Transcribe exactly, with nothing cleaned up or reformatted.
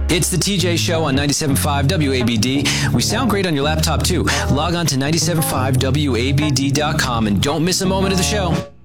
It's the T J Show on ninety-seven point five W A B D. We sound great on your laptop, too. Log on to ninety-seven point five W A B D dot com and don't miss a moment of the show.